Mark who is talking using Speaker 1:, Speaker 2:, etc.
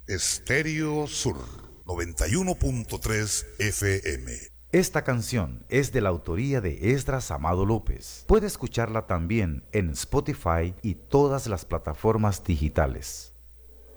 Speaker 1: Estéreo Sur 91.3 FM.
Speaker 2: Esta canción es de la autoría de Esdras Amado López. Puede escucharla también en Spotify y todas las plataformas digitales.